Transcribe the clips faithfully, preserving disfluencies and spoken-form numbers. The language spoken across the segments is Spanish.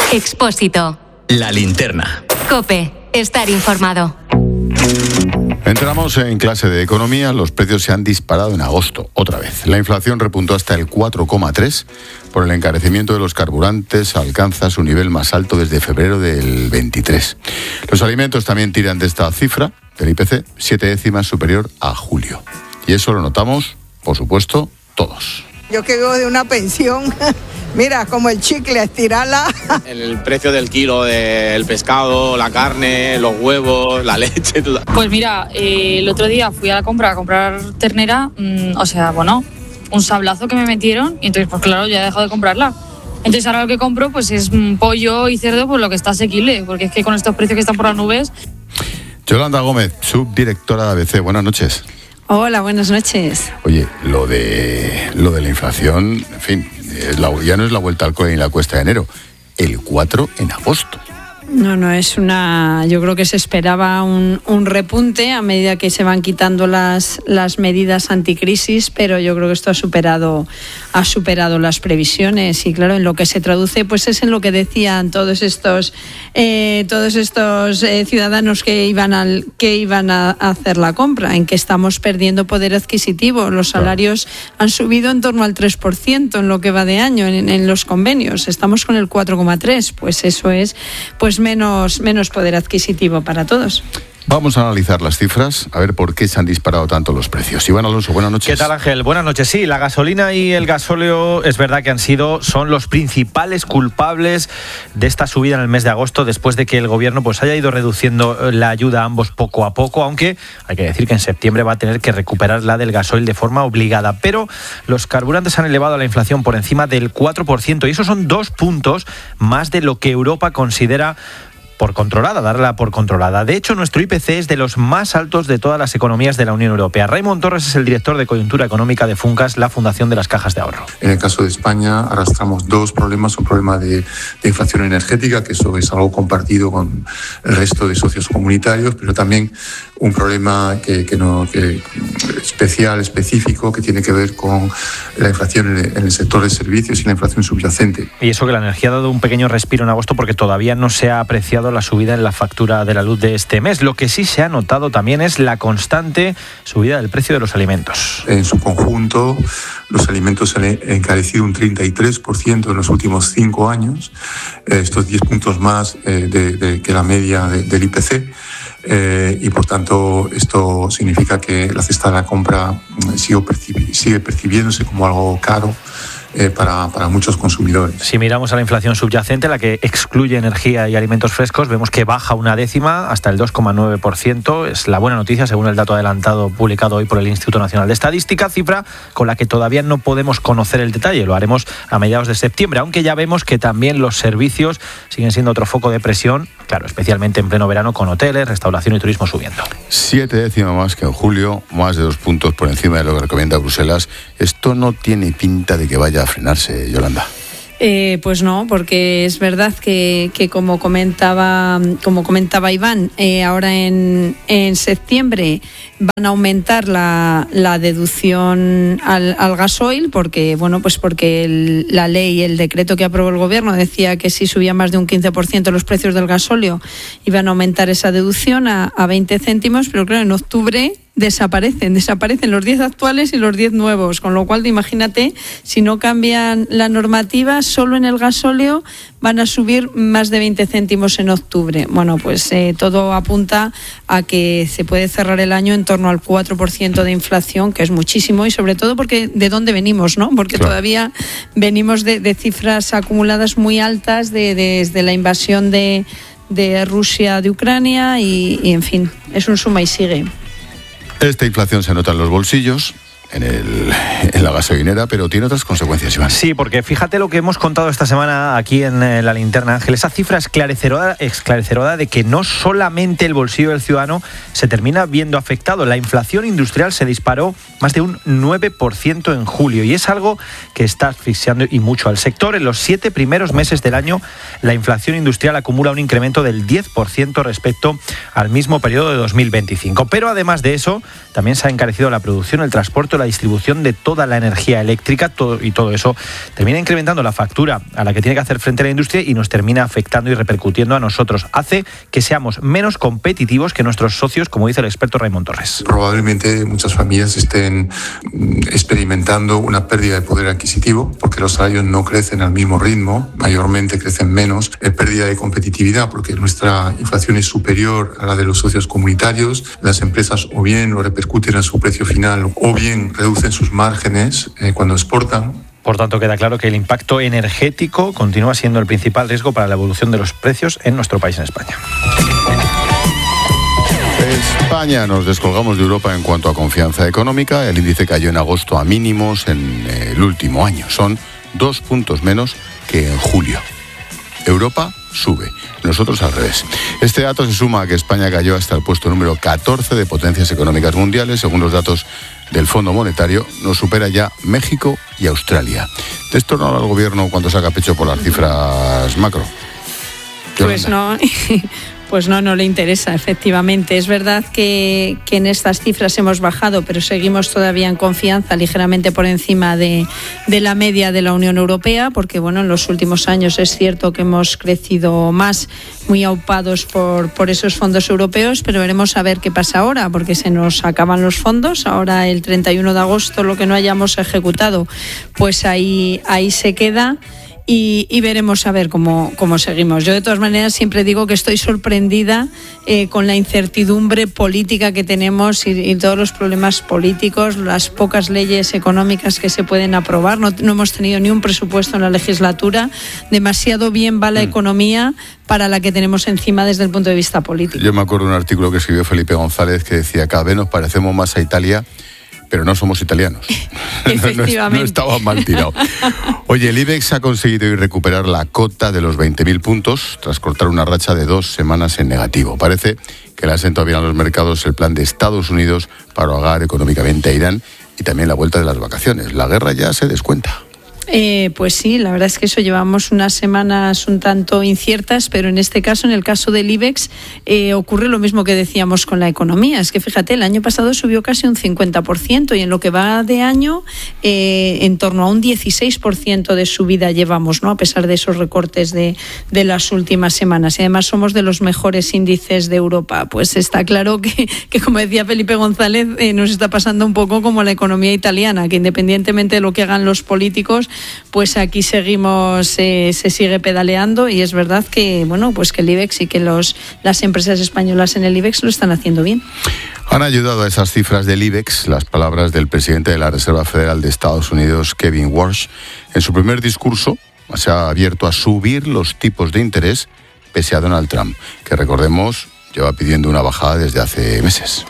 Expósito. La linterna. COPE. Estar informado. Entramos en clase de economía. Los precios se han disparado en agosto, otra vez. La inflación repuntó hasta el cuatro coma tres. Por el encarecimiento de los carburantes, alcanza su nivel más alto desde febrero del veintitrés. Los alimentos también tiran de esta cifra del I P C, siete décimas superior a julio. Y eso lo notamos, por supuesto, todos. Yo que vivo de una pensión, mira, como el chicle, estirarla. El precio del kilo del pescado, la carne, los huevos, la leche. Todo. Pues mira, eh, el otro día fui a la compra a comprar ternera, mmm, o sea, bueno, un sablazo que me metieron y entonces, pues claro, ya he dejado de comprarla. Entonces ahora lo que compro pues es pollo y cerdo, pues lo que está asequible, porque es que con estos precios que están por las nubes. Yolanda Gómez, subdirectora de A B C, buenas noches. Hola, buenas noches. Oye, lo de lo de la inflación, en fin, es la, ya no es la vuelta al cole ni la cuesta de enero, el cuatro en agosto. No, no, es una... Yo creo que se esperaba un, un repunte a medida que se van quitando las, las medidas anticrisis, pero yo creo que esto ha superado, ha superado las previsiones y claro, en lo que se traduce pues es en lo que decían todos estos, eh, todos estos eh, ciudadanos que iban, al, que iban a hacer la compra, en que estamos perdiendo poder adquisitivo. Los salarios claro. han subido en torno al tres por ciento en lo que va de año en, en los convenios. Estamos con el cuatro coma tres, pues eso es... pues menos, menos poder adquisitivo para todos. Vamos a analizar las cifras, a ver por qué se han disparado tanto los precios. Iván Alonso, buenas noches. ¿Qué tal, Ángel? Buenas noches. Sí, la gasolina y el gasóleo es verdad que han sido, son los principales culpables de esta subida en el mes de agosto, después de que el gobierno pues haya ido reduciendo la ayuda a ambos poco a poco, aunque hay que decir que en septiembre va a tener que recuperar la del gasoil de forma obligada. Pero los carburantes han elevado la inflación por encima del cuatro por ciento y esos son dos puntos más de lo que Europa considera por controlada, darla por controlada. De hecho, nuestro I P C es de los más altos de todas las economías de la Unión Europea. Raymond Torres es el director de coyuntura económica de Funcas, la Fundación de las Cajas de Ahorro. En el caso de España arrastramos dos problemas, un problema de, de inflación energética, que eso es algo compartido con el resto de socios comunitarios, pero también un problema que, que no, que especial, específico, que tiene que ver con la inflación en el, en el sector de servicios y la inflación subyacente. Y eso que la energía ha dado un pequeño respiro en agosto porque todavía no se ha apreciado la subida en la factura de la luz de este mes. Lo que sí se ha notado también es la constante subida del precio de los alimentos. En su conjunto, los alimentos han encarecido un treinta y tres por ciento en los últimos cinco años, estos diez puntos más eh, de, de, que la media de, del I P C. Eh, y por tanto esto significa que la cesta de la compra sigue, percibi- sigue percibiéndose como algo caro eh, para, para muchos consumidores. Si miramos a la inflación subyacente, la que excluye energía y alimentos frescos, vemos que baja una décima hasta el dos coma nueve por ciento. Es la buena noticia según el dato adelantado publicado hoy por el Instituto Nacional de Estadística, cifra con la que todavía no podemos conocer el detalle. Lo haremos a mediados de septiembre, aunque ya vemos que también los servicios siguen siendo otro foco de presión, claro, especialmente en pleno verano con hoteles, restauración y turismo subiendo. Siete décimas más que en julio, más de dos puntos por encima de lo que recomienda Bruselas. Esto no tiene pinta de que vaya a frenarse, Yolanda. Eh, pues no, porque es verdad que, que como comentaba como comentaba Iván, eh, ahora en, en septiembre van a aumentar la, la deducción al, al gasoil, porque bueno pues porque el, la ley, el decreto que aprobó el gobierno decía que si subía más de un quince por ciento los precios del gasóleo iban a aumentar esa deducción a, a veinte céntimos, pero claro, en octubre desaparecen, desaparecen los diez actuales y los diez nuevos, con lo cual imagínate, si no cambian la normativa, solo en el gasóleo van a subir más de veinte céntimos en octubre. Bueno, pues eh, todo apunta a que se puede cerrar el año en torno al cuatro por ciento de inflación, que es muchísimo, y sobre todo porque de dónde venimos, ¿no? Porque claro, todavía venimos de, de cifras acumuladas muy altas de, de, desde la invasión de, de Rusia de Ucrania y, y, en fin, es un suma y sigue. Esta inflación se nota en los bolsillos, en, el, en la gasolinera, pero tiene otras consecuencias, Iván. Sí, porque fíjate lo que hemos contado esta semana aquí en eh, La Linterna, Ángel, esa cifra esclarecedora, esclarecedora de que no solamente el bolsillo del ciudadano se termina viendo afectado. La inflación industrial se disparó más de un nueve por ciento en julio y es algo que está asfixiando y mucho al sector. En los siete primeros meses del año, la inflación industrial acumula un incremento del diez por ciento respecto al mismo periodo de dos mil veinticinco. Pero además de eso, también se ha encarecido la producción, el transporte, la distribución de toda la energía eléctrica, todo, y todo eso termina incrementando la factura a la que tiene que hacer frente la industria y nos termina afectando y repercutiendo a nosotros. Hace que seamos menos competitivos que nuestros socios, como dice el experto Raimon Torres. Probablemente muchas familias estén experimentando una pérdida de poder adquisitivo porque los salarios no crecen al mismo ritmo, mayormente crecen menos, es pérdida de competitividad porque nuestra inflación es superior a la de los socios comunitarios, las empresas o bien lo repercuten en su precio final o bien reducen sus márgenes eh, cuando exportan. Por tanto, queda claro que el impacto energético continúa siendo el principal riesgo para la evolución de los precios en nuestro país, en España. España, nos descolgamos de Europa en cuanto a confianza económica. El índice cayó en agosto a mínimos en el último año. Son dos puntos menos que en julio. Europa sube, nosotros al revés. Este dato se suma a que España cayó hasta el puesto número catorce de potencias económicas mundiales. Según los datos del Fondo Monetario, nos supera ya México y Australia. ¿De esto no habla el gobierno cuando saca pecho por las cifras macro? Pues no... Pues no, no le interesa, efectivamente. Es verdad que, que en estas cifras hemos bajado, pero seguimos todavía en confianza, ligeramente por encima de, de la media de la Unión Europea, porque bueno, en los últimos años es cierto que hemos crecido más, muy aupados por, por esos fondos europeos, pero veremos a ver qué pasa ahora, porque se nos acaban los fondos. Ahora el treinta y uno de agosto lo que no hayamos ejecutado, pues ahí, ahí se queda. Y, y veremos a ver cómo, cómo seguimos. Yo de todas maneras siempre digo que estoy sorprendida eh, con la incertidumbre política que tenemos y, y todos los problemas políticos, las pocas leyes económicas que se pueden aprobar. No, no hemos tenido ni un presupuesto en la legislatura. Demasiado bien va la mm. economía para la que tenemos encima desde el punto de vista político. Yo me acuerdo de un artículo que escribió Felipe González que decía: cada vez nos parecemos más a Italia, pero no somos italianos. Efectivamente. no, no estaba mal tirado. Oye, el IBEX ha conseguido recuperar la cota de los veinte mil puntos tras cortar una racha de dos semanas en negativo. Parece que le ha sentado bien a los mercados el plan de Estados Unidos para ahogar económicamente a Irán y también la vuelta de las vacaciones. La guerra ya se descuenta. Eh, pues sí, la verdad es que eso, llevamos unas semanas un tanto inciertas, pero en este caso, en el caso del IBEX, eh, ocurre lo mismo que decíamos con la economía. Es que fíjate, el año pasado subió casi un cincuenta por ciento y en lo que va de año, eh, en torno a un dieciséis por ciento de subida llevamos, ¿no? A pesar de esos recortes de, de las últimas semanas. Y además somos de los mejores índices de Europa. Pues está claro que, que como decía Felipe González, eh, nos está pasando un poco como la economía italiana, que independientemente de lo que hagan los políticos, pues aquí seguimos, eh, se sigue pedaleando y es verdad que bueno, pues que el IBEX y que los, las empresas españolas en el IBEX lo están haciendo bien. Han ayudado a esas cifras del IBEX las palabras del presidente de la Reserva Federal de Estados Unidos, Kevin Warsh. En su primer discurso se ha abierto a subir los tipos de interés pese a Donald Trump, que recordemos lleva pidiendo una bajada desde hace meses.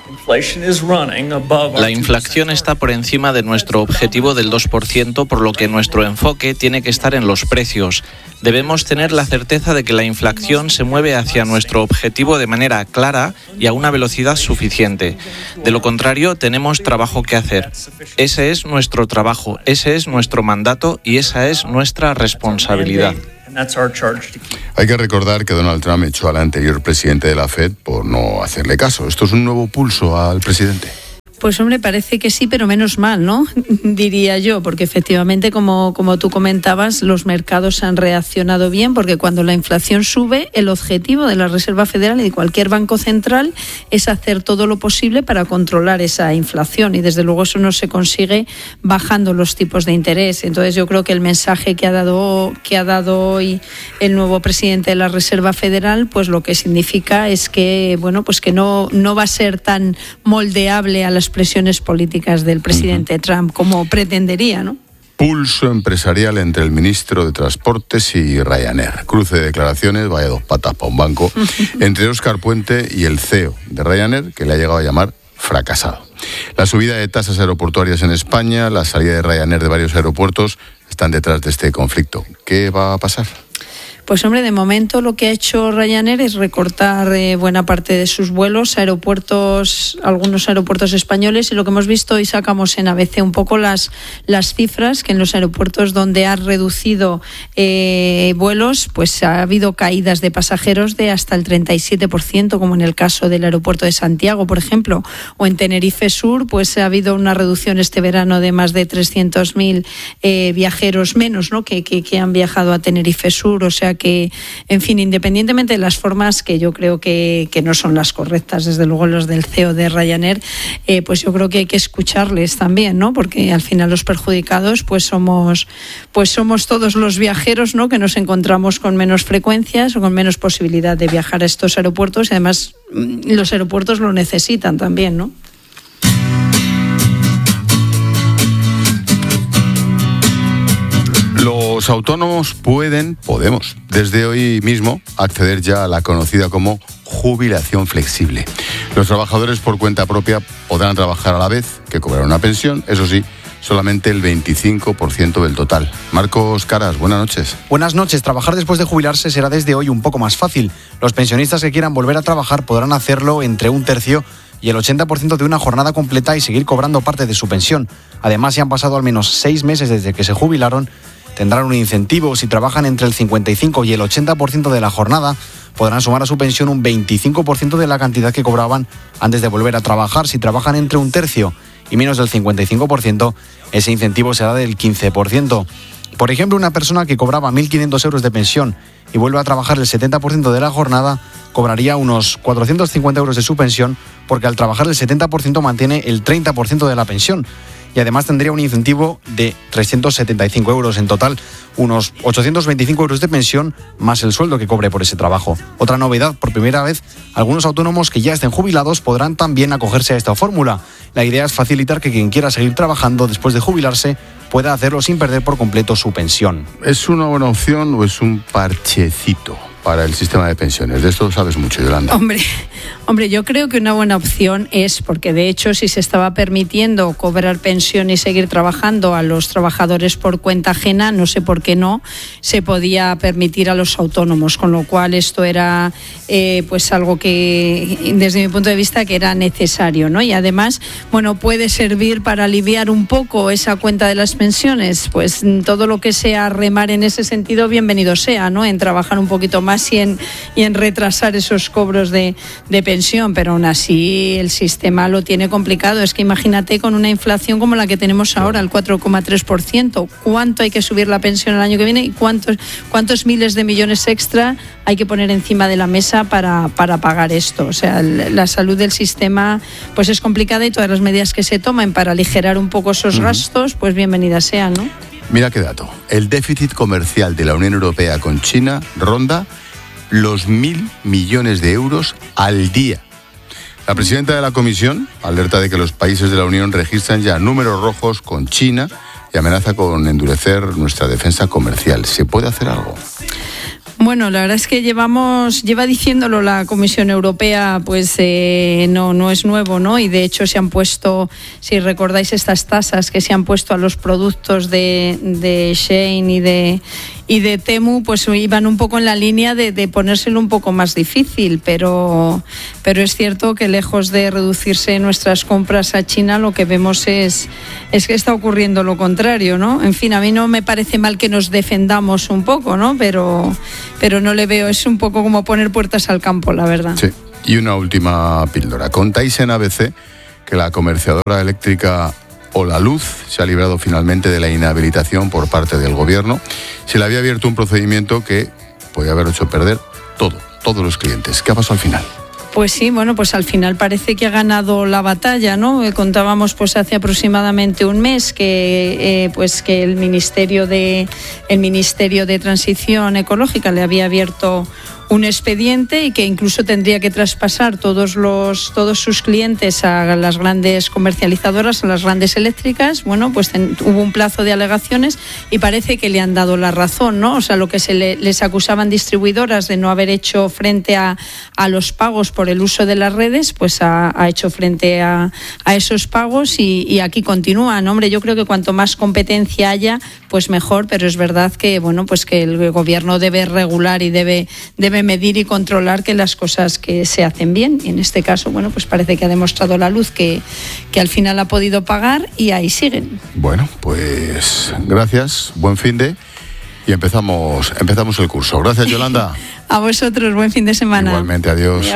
La inflación está por encima de nuestro objetivo del dos por ciento, por lo que nuestro enfoque tiene que estar en los precios. Debemos tener la certeza de que la inflación se mueve hacia nuestro objetivo de manera clara y a una velocidad suficiente. De lo contrario, tenemos trabajo que hacer. Ese es nuestro trabajo, ese es nuestro mandato y esa es nuestra responsabilidad. Hay que recordar que Donald Trump echó al anterior presidente de la Fed por no hacerle caso. ¿Esto es un nuevo pulso al presidente? Pues hombre, parece que sí, pero menos mal, ¿no? Diría yo, porque efectivamente, como, como tú comentabas, los mercados han reaccionado bien, porque cuando la inflación sube, el objetivo de la Reserva Federal y de cualquier banco central es hacer todo lo posible para controlar esa inflación, y desde luego eso no se consigue bajando los tipos de interés. Entonces yo creo que el mensaje que ha dado, que ha dado hoy el nuevo presidente de la Reserva Federal, pues lo que significa es que, bueno, pues que no, no va a ser tan moldeable a las presiones políticas del presidente uh-huh. Trump como pretendería, ¿no? Pulso empresarial entre el ministro de Transportes y Ryanair. Cruce de declaraciones, vaya dos patas para un banco, entre Óscar Puente y el C E O de Ryanair, que le ha llegado a llamar fracasado. La subida de tasas aeroportuarias en España, la salida de Ryanair de varios aeropuertos, están detrás de este conflicto. ¿Qué va a pasar? Pues hombre, de momento lo que ha hecho Ryanair es recortar eh, buena parte de sus vuelos, aeropuertos, algunos aeropuertos españoles, y lo que hemos visto hoy sacamos en A B C un poco las, las cifras, que en los aeropuertos donde ha reducido eh, vuelos, pues ha habido caídas de pasajeros de hasta el treinta y siete por ciento, como en el caso del aeropuerto de Santiago, por ejemplo, o en Tenerife Sur, pues ha habido una reducción este verano de más de trescientos mil eh, viajeros menos, ¿no? que, que, que han viajado a Tenerife Sur, o sea que, en fin, independientemente de las formas que yo creo que, que no son las correctas, desde luego los del C E O de Ryanair, eh, pues yo creo que hay que escucharles también, ¿no? Porque al final los perjudicados pues somos, pues somos todos los viajeros, ¿no? Que nos encontramos con menos frecuencias o con menos posibilidad de viajar a estos aeropuertos, y además los aeropuertos lo necesitan también, ¿no? Los autónomos pueden, podemos, desde hoy mismo acceder ya a la conocida como jubilación flexible. Los trabajadores por cuenta propia podrán trabajar a la vez que cobrar una pensión, eso sí, solamente el veinticinco por ciento del total. Marcos Caras, buenas noches. Buenas noches. Trabajar después de jubilarse será desde hoy un poco más fácil. Los pensionistas que quieran volver a trabajar podrán hacerlo entre un tercio y el ochenta por ciento de una jornada completa y seguir cobrando parte de su pensión. Además, si han pasado al menos seis meses desde que se jubilaron, tendrán un incentivo. Si trabajan entre el cincuenta y cinco y el ochenta por ciento de la jornada, podrán sumar a su pensión un veinticinco por ciento de la cantidad que cobraban antes de volver a trabajar. Si trabajan entre un tercio y menos del cincuenta y cinco por ciento, ese incentivo será del quince por ciento. Por ejemplo, una persona que cobraba mil quinientos euros de pensión y vuelve a trabajar el setenta por ciento de la jornada, cobraría unos cuatrocientos cincuenta euros de su pensión, porque al trabajar el setenta por ciento mantiene el treinta por ciento de la pensión. Y además tendría un incentivo de trescientos setenta y cinco euros. En total, unos ochocientos veinticinco euros de pensión más el sueldo que cobre por ese trabajo. Otra novedad, por primera vez, algunos autónomos que ya estén jubilados podrán también acogerse a esta fórmula. La idea es facilitar que quien quiera seguir trabajando después de jubilarse pueda hacerlo sin perder por completo su pensión. ¿Es una buena opción o es un parchecito para el sistema de pensiones? De esto sabes mucho, Yolanda. Hombre, hombre, yo creo que una buena opción es, porque de hecho si se estaba permitiendo cobrar pensión y seguir trabajando a los trabajadores por cuenta ajena, no sé por qué no se podía permitir a los autónomos, con lo cual esto era eh, pues algo que desde mi punto de vista que era necesario, ¿no? Y además, bueno, puede servir para aliviar un poco esa cuenta de las pensiones, pues todo lo que sea remar en ese sentido, bienvenido sea, ¿no? En trabajar un poquito más y en, y en retrasar esos cobros de, de pensión, pero aún así el sistema lo tiene complicado. Es que imagínate con una inflación como la que tenemos ahora, el cuatro coma tres por ciento, ¿cuánto hay que subir la pensión el año que viene y cuántos, cuántos miles de millones extra hay que poner encima de la mesa para, para pagar esto? O sea, la salud del sistema pues es complicada, y todas las medidas que se tomen para aligerar un poco esos uh-huh. gastos, pues bienvenidas sean, ¿no? Mira qué dato. El déficit comercial de la Unión Europea con China ronda los mil millones de euros al día. La presidenta de la Comisión alerta de que los países de la Unión registran ya números rojos con China y amenaza con endurecer nuestra defensa comercial. ¿Se puede hacer algo? Bueno, la verdad es que llevamos, lleva diciéndolo la Comisión Europea, pues eh, no, no es nuevo, ¿no? Y de hecho se han puesto, si recordáis estas tasas que se han puesto a los productos de, de Shein y de y de Temu, pues iban un poco en la línea de, de ponérselo un poco más difícil, pero, pero es cierto que lejos de reducirse nuestras compras a China, lo que vemos es, es que está ocurriendo lo contrario, ¿no? En fin, a mí no me parece mal que nos defendamos un poco, ¿no? Pero, pero no le veo, es un poco como poner puertas al campo, la verdad. Sí, y una última píldora. Contáis en A B C que la comerciadora eléctrica Holaluz se ha librado finalmente de la inhabilitación por parte del gobierno. Se le había abierto un procedimiento que podía haber hecho perder todo, todos los clientes. ¿Qué ha pasado al final? Pues sí, bueno, pues al final parece que ha ganado la batalla, ¿no? Eh, contábamos pues hace aproximadamente un mes que eh, pues que el Ministerio de el Ministerio de Transición Ecológica le había abierto un expediente y que incluso tendría que traspasar todos los todos sus clientes a las grandes comercializadoras, a las grandes eléctricas. Bueno, pues ten, hubo un plazo de alegaciones y parece que le han dado la razón, ¿no? O sea, lo que se le, les acusaban distribuidoras de no haber hecho frente a, a los pagos por por el uso de las redes, pues ha, ha hecho frente a, a esos pagos y, y aquí continúan. Hombre, yo creo que cuanto más competencia haya, pues mejor, pero es verdad que, bueno, pues que el gobierno debe regular y debe, debe medir y controlar que las cosas que se hacen bien. Y en este caso, bueno, pues parece que ha demostrado la luz que, que al final ha podido pagar y ahí siguen. Bueno, pues gracias, buen fin de y empezamos, empezamos el curso. Gracias, Yolanda. A vosotros, buen fin de semana. Igualmente, adiós.